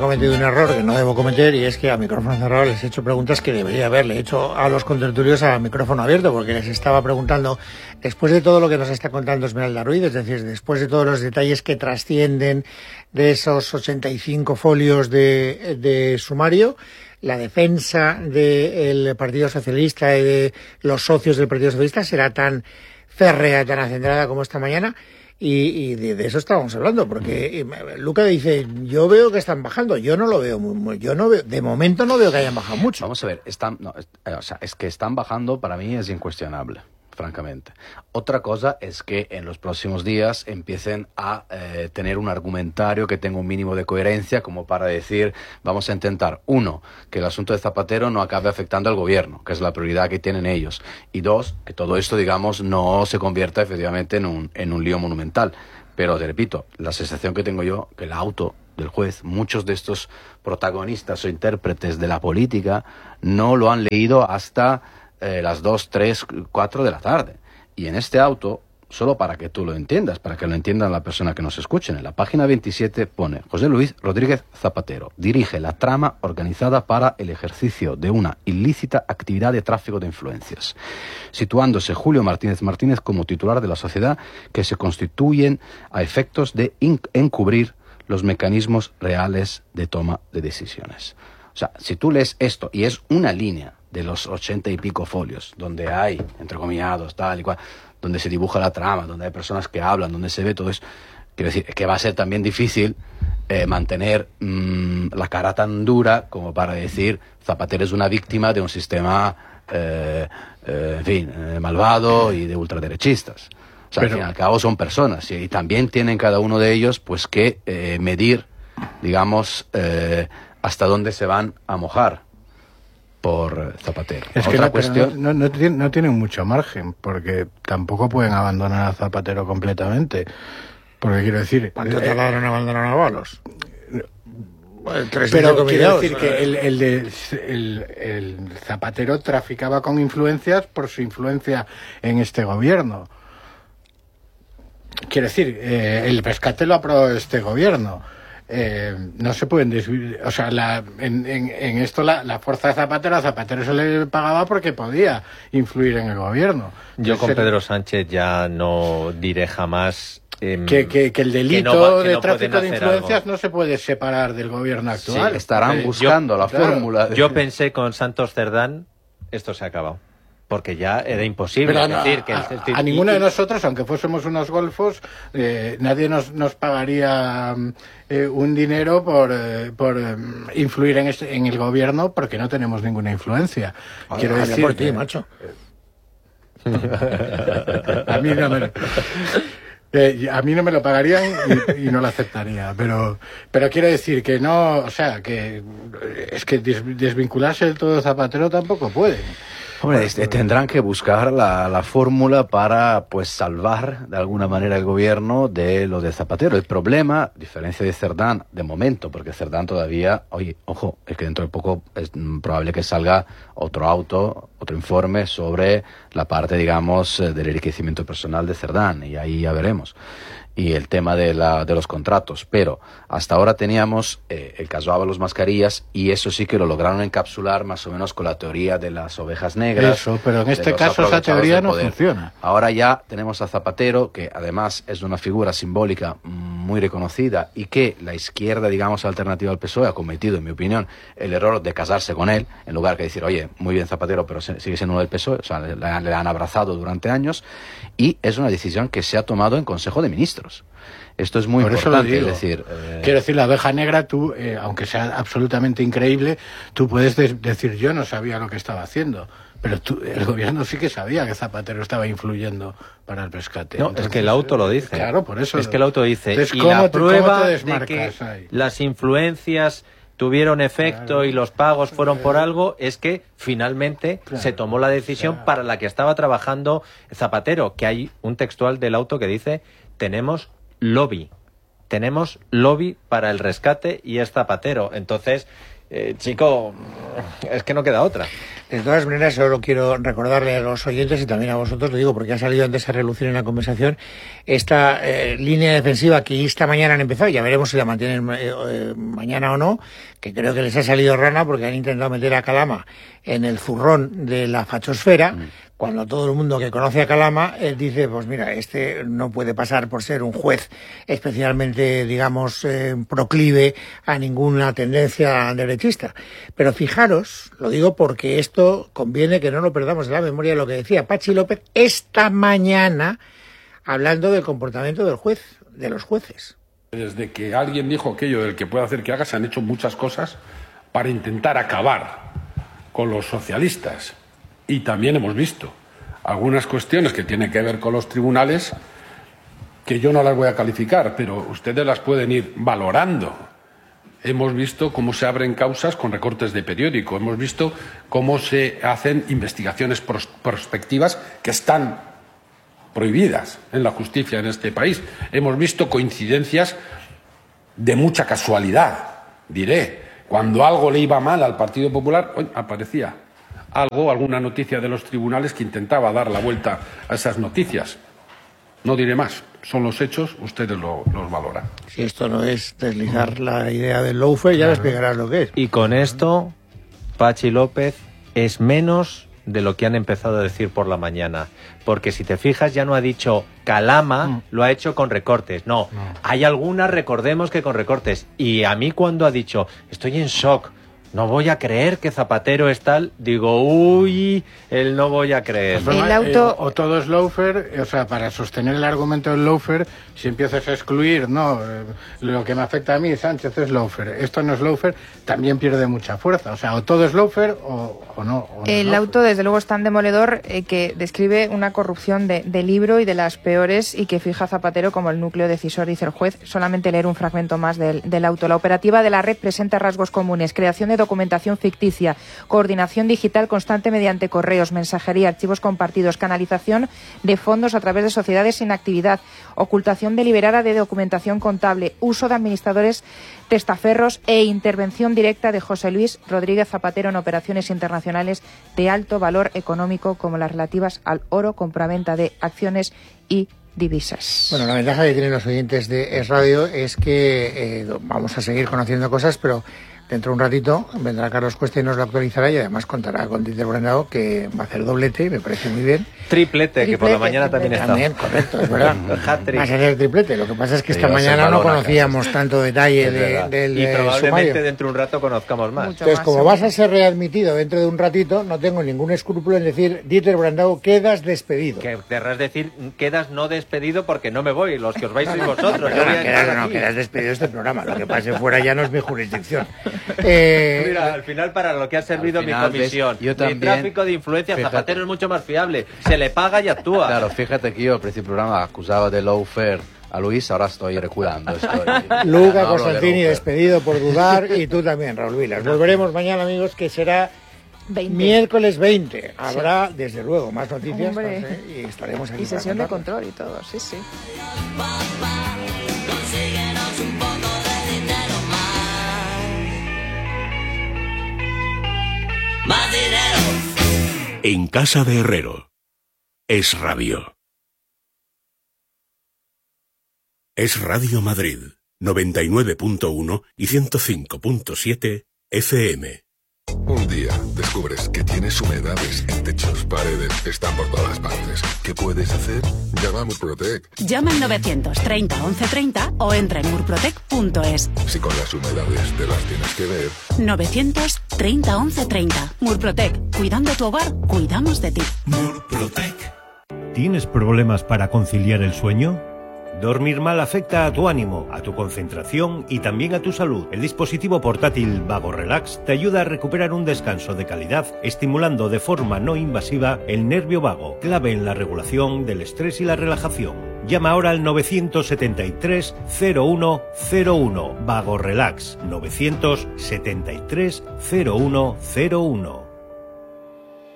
cometido un error que no debo cometer, y es que a micrófono cerrado les he hecho preguntas que debería haberle hecho a los contertulios a micrófono abierto, porque les estaba preguntando, después de todo lo que nos está contando Esmeralda Ruiz, es decir, después de todos los detalles que trascienden de esos 85 folios de sumario, la defensa del Partido Socialista y de los socios del Partido Socialista será tan férrea, tan acendrada como esta mañana. Y de eso estábamos hablando, porque Luca dice, yo veo que están bajando, yo no lo veo, yo no veo, de momento no veo que hayan bajado mucho. Vamos a ver, es que están bajando, para mí es incuestionable, francamente. Otra cosa es que en los próximos días empiecen a tener un argumentario que tenga un mínimo de coherencia, como para decir, vamos a intentar, uno, que el asunto de Zapatero no acabe afectando al gobierno, que es la prioridad que tienen ellos, y dos, que todo esto, digamos, no se convierta efectivamente en un lío monumental. Pero te repito, la sensación que tengo yo, que el auto del juez, muchos de estos protagonistas o intérpretes de la política no lo han leído hasta las 2, 3, 4 de la tarde. Y en este auto, solo para que tú lo entiendas, para que lo entiendan la persona que nos escuchen, en la página 27 pone: José Luis Rodríguez Zapatero dirige la trama organizada para el ejercicio de una ilícita actividad de tráfico de influencias, situándose Julio Martínez Martínez como titular de la sociedad, que se constituyen a efectos de encubrir los mecanismos reales de toma de decisiones. O sea, si tú lees esto, y es una línea de los 80 y pico folios, donde hay, entrecomillados, tal y cual, donde se dibuja la trama, donde hay personas que hablan, donde se ve todo eso, quiero decir que va a ser también difícil mantener la cara tan dura como para decir Zapatero es una víctima de un sistema, en fin, malvado y de ultraderechistas. O sea, al fin y al cabo son personas, y también tienen cada uno de ellos pues que medir, digamos, hasta dónde se van a mojar por Zapatero. Es que no tienen mucho margen, porque tampoco pueden abandonar a Zapatero completamente. Porque quiero decir... ¿Cuánto tardaron en abandonar a Balos? Pero quiero decir que el Zapatero traficaba con influencias por su influencia en este gobierno. Quiero decir, el rescate lo aprobó este gobierno. No se pueden desviar, o sea, en esto la fuerza de Zapatero, a Zapatero se le pagaba porque podía influir en el gobierno. Yo con Pedro Sánchez ya no diré jamás que el delito de tráfico de influencias algo no se puede separar del gobierno actual. Sí, estarán buscando la fórmula. Yo pensé con Santos Cerdán, esto se ha acabado, porque ya era imposible. Pero decir que a ninguno de nosotros, aunque fuésemos unos golfos, nadie nos pagaría un dinero por influir en el gobierno, porque no tenemos ninguna influencia. Quiero decir por ti, macho. A mí no me lo pagarían y no lo aceptaría, pero quiero decir que no, o sea, que es que desvincularse del todo de Zapatero tampoco puede. Hombre, tendrán que buscar la fórmula para pues salvar de alguna manera el gobierno de lo de Zapatero. El problema, a diferencia de Cerdán, de momento, porque Cerdán todavía, ojo, es que dentro de poco es probable que salga otro informe sobre la parte, digamos, del enriquecimiento personal de Cerdán, y ahí ya veremos. Y el tema de los contratos, pero hasta ahora teníamos el caso Ábalos Mascarillas, y eso sí que lo lograron encapsular más o menos con la teoría de las ovejas negras. Eso, pero en este caso esa teoría no funciona. Ahora ya tenemos a Zapatero, que además es una figura simbólica muy reconocida, y que la izquierda, digamos, alternativa al PSOE ha cometido, en mi opinión, el error de casarse con él, en lugar de decir, oye, muy bien Zapatero, pero sigue siendo uno del PSOE, o sea, le han abrazado durante años, y es una decisión que se ha tomado en Consejo de Ministros. Esto es muy importante, es decir... Quiero decir, la oveja negra, tú, aunque sea absolutamente increíble, tú puedes decir, yo no sabía lo que estaba haciendo, pero el gobierno sí que sabía que Zapatero estaba influyendo para el rescate. No, entonces, es que el auto lo dice. Claro, por eso... Es que el auto dice, entonces, y la prueba de que las influencias tuvieron efecto y los pagos fueron por algo, es que finalmente se tomó la decisión para la que estaba trabajando Zapatero, que hay un textual del auto que dice... Tenemos lobby para el rescate y es Zapatero. Entonces, chico, es que no queda otra. De todas maneras, solo quiero recordarle a los oyentes y también a vosotros, lo digo porque ha salido antes a relucir en la conversación, esta línea defensiva que esta mañana han empezado, ya veremos si la mantienen mañana o no, que creo que les ha salido rana porque han intentado meter a Calama en el zurrón de la fachosfera, cuando todo el mundo que conoce a Calama dice, pues mira, este no puede pasar por ser un juez especialmente, digamos, proclive a ninguna tendencia derechista. Pero fijaros, lo digo porque esto conviene que no lo perdamos de la memoria, lo que decía Patxi López esta mañana, hablando del comportamiento del juez, de los jueces. Desde que alguien dijo aquello del que puede hacer que haga, se han hecho muchas cosas para intentar acabar con los socialistas. Y también hemos visto algunas cuestiones que tienen que ver con los tribunales que yo no las voy a calificar, pero ustedes las pueden ir valorando. Hemos visto cómo se abren causas con recortes de periódico. Hemos visto cómo se hacen investigaciones prospectivas que están prohibidas en la justicia en este país. Hemos visto coincidencias de mucha casualidad, diré. Cuando algo le iba mal al Partido Popular, aparecía alguna noticia de los tribunales que intentaba dar la vuelta a esas noticias. No diré más, son los hechos, ustedes los valoran. Si esto no es deslizar la idea del lawfare, ya me explicarás lo que es. Y con esto, Patxi López es menos de lo que han empezado a decir por la mañana. Porque si te fijas, ya no ha dicho Calama, lo ha hecho con recortes. No, hay algunas, recordemos que con recortes. Y a mí cuando ha dicho, estoy en shock, no voy a creer que Zapatero es tal, digo, uy, él no voy a creer. El auto... o todo es lawfare, o sea, para sostener el argumento del lawfare, si empiezas a excluir, no, lo que me afecta a mí, Sánchez, es lawfare, esto no es lawfare, también pierde mucha fuerza. O sea, o todo es lawfare o no. O el no auto, desde luego, es tan demoledor que describe una corrupción de libro y de las peores, y que fija a Zapatero como el núcleo decisor, dice el juez. Solamente leer un fragmento más del auto. La operativa de la red presenta rasgos comunes: creación de documentación ficticia, coordinación digital constante mediante correos, mensajería, archivos compartidos, canalización de fondos a través de sociedades sin actividad, ocultación deliberada de documentación contable, uso de administradores testaferros e intervención directa de José Luis Rodríguez Zapatero en operaciones internacionales de alto valor económico como las relativas al oro, compraventa de acciones y divisas. Bueno, la ventaja que tienen los oyentes de Es Radio es que vamos a seguir conociendo cosas, pero dentro de un ratito vendrá Carlos Cuesta y nos lo actualizará, y además contará con Dieter Brandao, que va a hacer doblete, me parece muy bien. Triplete, que por la mañana también está. También, correcto, es verdad. Va a ser triplete. Lo que pasa es que esta mañana no conocíamos tanto detalle del y probablemente sumario. dentro de un rato conozcamos más. Entonces, como vas a ser readmitido dentro de un ratito, no tengo ningún escrúpulo en decir, Dieter Brandao, quedas despedido. Que querrás decir, quedas no despedido porque no me voy, los que os vais sois vosotros. Quedas despedido de este programa. Lo que pase fuera ya no es mi jurisdicción. Mira, al final para lo que ha servido mi comisión, yo también, mi tráfico de influencia, fíjate, Zapatero es mucho más fiable, se le paga y actúa. Claro, fíjate que yo al principio del programa acusaba de lawfare a Luis, ahora estoy reculando. Luca Costantini despedido por dudar, y tú también, Raúl Vilas. Volveremos mañana, amigos, que será 20. Miércoles 20. Habrá, desde luego, más noticias y estaremos aquí. Y sesión de control y todo, sí, sí. Consíguenos un poco de dinero más dinero. En casa de Herrero. Es Radio. Es Radio Madrid, 99.1 y 105.7 FM. Un día descubres que tienes humedades en techos, paredes, están por todas partes. ¿Qué puedes hacer? Llama a Murprotec. Llama al 930 1130 o entra en murprotec.es. Si con las humedades te las tienes que ver. 930 1130. Murprotec. Cuidando tu hogar, cuidamos de ti. Murprotec. ¿Tienes problemas para conciliar el sueño? Dormir mal afecta a tu ánimo, a tu concentración y también a tu salud. El dispositivo portátil Vago Relax te ayuda a recuperar un descanso de calidad, estimulando de forma no invasiva el nervio vago, clave en la regulación del estrés y la relajación. Llama ahora al 973 0101. Vago Relax 973 0101.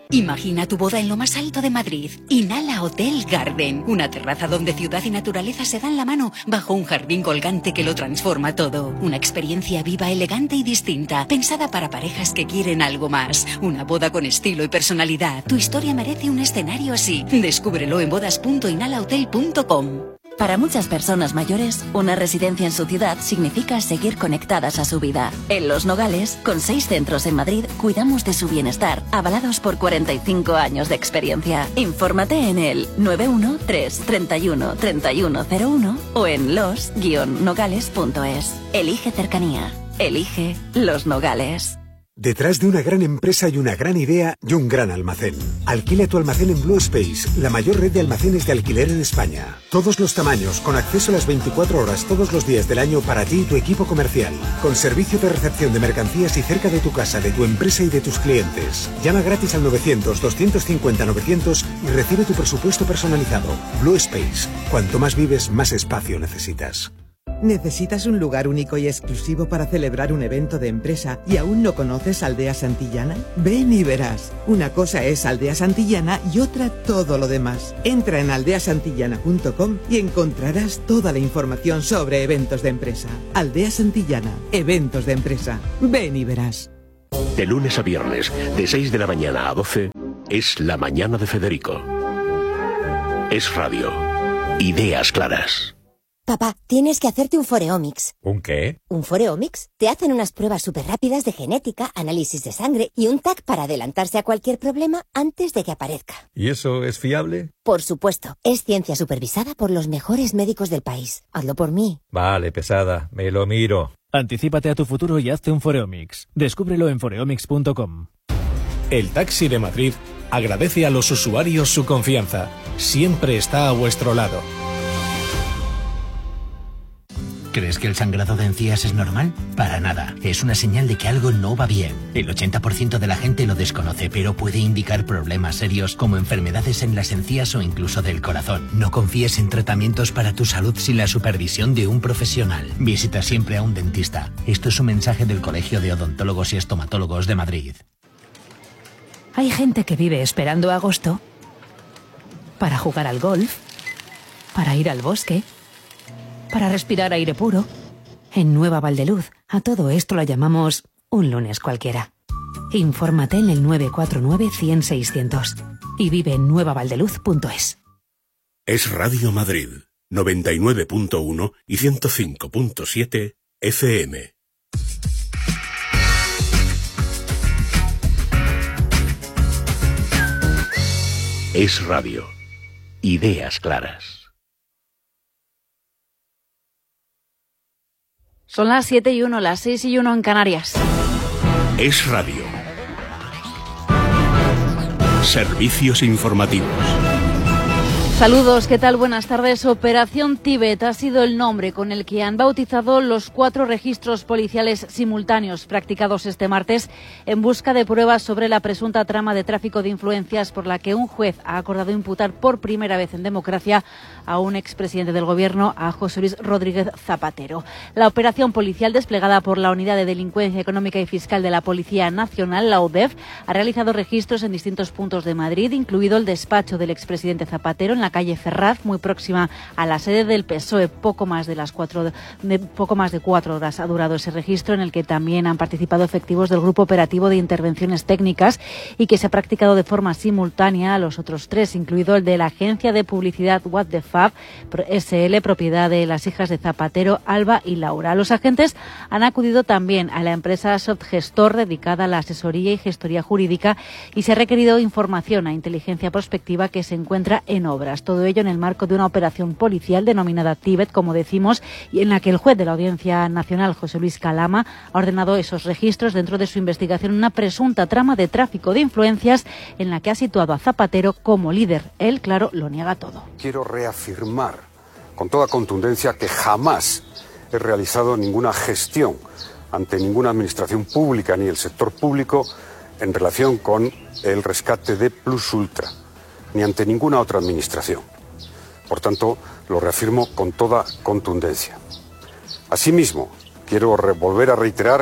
Imagina tu boda en lo más alto de Madrid. Inhala Hotel Garden, una terraza donde ciudad y naturaleza se dan la mano bajo un jardín colgante que lo transforma todo. Una experiencia viva, elegante y distinta, pensada para parejas que quieren algo más. Una boda con estilo y personalidad. Tu historia merece un escenario así. Descúbrelo en bodas.inhalahotel.com. Para muchas personas mayores, una residencia en su ciudad significa seguir conectadas a su vida. En Los Nogales, con 6 centros en Madrid, cuidamos de su bienestar, avalados por 45 años de experiencia. Infórmate en el 913 31 3101 o en los-nogales.es. Elige cercanía. Elige Los Nogales. Detrás de una gran empresa hay una gran idea y un gran almacén. Alquila tu almacén en Blue Space, la mayor red de almacenes de alquiler en España. Todos los tamaños, con acceso a las 24 horas todos los días del año para ti y tu equipo comercial. Con servicio de recepción de mercancías y cerca de tu casa, de tu empresa y de tus clientes. Llama gratis al 900-250-900 y recibe tu presupuesto personalizado. Blue Space. Cuanto más vives, más espacio necesitas. ¿Necesitas un lugar único y exclusivo para celebrar un evento de empresa y aún no conoces Aldea Santillana? Ven y verás. Una cosa es Aldea Santillana y otra todo lo demás. Entra en aldeasantillana.com y encontrarás toda la información sobre eventos de empresa. Aldea Santillana, eventos de empresa. Ven y verás. De lunes a viernes, de 6 de la mañana a 12, es La Mañana de Federico. Es radio. Ideas claras. Papá, tienes que hacerte un Foreomics. ¿Un qué? ¿Un Foreomics? Te hacen unas pruebas súper rápidas de genética, análisis de sangre y un TAC para adelantarse a cualquier problema antes de que aparezca. ¿Y eso es fiable? Por supuesto. Es ciencia supervisada por los mejores médicos del país. Hazlo por mí. Vale, pesada. Me lo miro. Anticípate a tu futuro y hazte un Foreomics. Descúbrelo en foreomics.com. El Taxi de Madrid agradece a los usuarios su confianza. Siempre está a vuestro lado. ¿Crees que el sangrado de encías es normal? Para nada. Es una señal de que algo no va bien. El 80% de la gente lo desconoce, pero puede indicar problemas serios como enfermedades en las encías o incluso del corazón. No confíes en tratamientos para tu salud sin la supervisión de un profesional. Visita siempre a un dentista. Esto es un mensaje del Colegio de Odontólogos y Estomatólogos de Madrid. Hay gente que vive esperando agosto para jugar al golf, para ir al bosque, para respirar aire puro. En Nueva Valdeluz, a todo esto lo llamamos un lunes cualquiera. Infórmate en el 949-100-600 y vive en nuevavaldeluz.es. Es Radio Madrid, 99.1 y 105.7 FM. Es radio. Ideas claras. Son las 7:01, las 6:01 en Canarias. Es radio. Servicios informativos. Saludos, ¿qué tal? Buenas tardes. Operación Tíbet ha sido el nombre con el que han bautizado los 4 registros policiales simultáneos practicados este martes en busca de pruebas sobre la presunta trama de tráfico de influencias por la que un juez ha acordado imputar por primera vez en democracia a un expresidente del gobierno, a José Luis Rodríguez Zapatero. La operación policial desplegada por la Unidad de Delincuencia Económica y Fiscal de la Policía Nacional, la UDEF, ha realizado registros en distintos puntos de Madrid, incluido el despacho del expresidente Zapatero en la calle Ferraz, muy próxima a la sede del PSOE. Poco más de 4 horas ha durado ese registro, en el que también han participado efectivos del Grupo Operativo de Intervenciones Técnicas y que se ha practicado de forma simultánea a los otros 3, incluido el de la agencia de publicidad What the Fab SL, propiedad de las hijas de Zapatero, Alba y Laura. Los agentes han acudido también a la empresa Softgestor, dedicada a la asesoría y gestoría jurídica, y se ha requerido información a Inteligencia Prospectiva, que se encuentra en obras. Todo ello en el marco de una operación policial denominada Tíbet, como decimos, y en la que el juez de la Audiencia Nacional, José Luis Calama, ha ordenado esos registros dentro de su investigación en una presunta trama de tráfico de influencias en la que ha situado a Zapatero como líder. Él, claro, lo niega todo. Quiero reafirmar con toda contundencia que jamás he realizado ninguna gestión ante ninguna administración pública ni el sector público en relación con el rescate de Plus Ultra, ni ante ninguna otra administración. Por tanto, lo reafirmo con toda contundencia. Asimismo, quiero volver a reiterar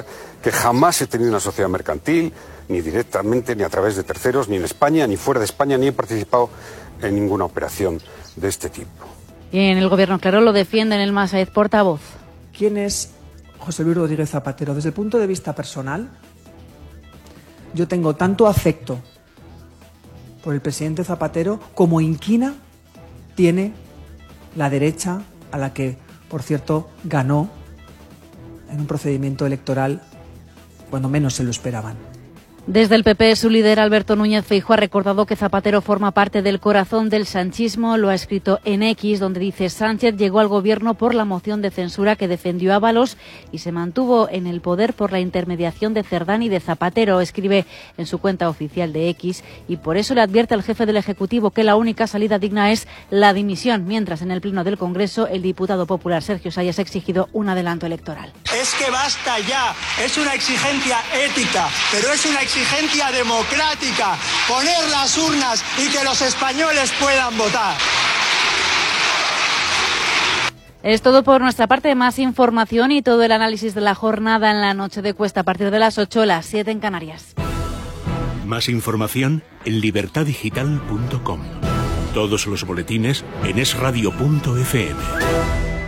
que jamás he tenido una sociedad mercantil, ni directamente, ni a través de terceros, ni en España, ni fuera de España, ni he participado en ninguna operación de este tipo. Y en el Gobierno, claro, lo defienden el Masaez, portavoz. ¿Quién es José Luis Rodríguez Zapatero? Desde el punto de vista personal, yo tengo tanto afecto por el presidente Zapatero como inquina tiene la derecha, a la que, por cierto, ganó en un procedimiento electoral cuando menos se lo esperaban. Desde el PP, su líder Alberto Núñez Feijóo ha recordado que Zapatero forma parte del corazón del sanchismo. Lo ha escrito en X, donde dice: Sánchez llegó al gobierno por la moción de censura que defendió Ábalos y se mantuvo en el poder por la intermediación de Cerdán y de Zapatero. Escribe en su cuenta oficial de X y por eso le advierte al jefe del Ejecutivo que la única salida digna es la dimisión, mientras en el Pleno del Congreso el diputado popular Sergio Sayas ha exigido un adelanto electoral. Es que basta ya, es una exigencia ética, pero es una exigencia democrática, poner las urnas y que los españoles puedan votar. Es todo por nuestra parte. Más información y todo el análisis de la jornada en la noche de Cuesta a partir de las 8, las 7 en Canarias. Más información en libertadigital.com. Todos los boletines en esradio.fm.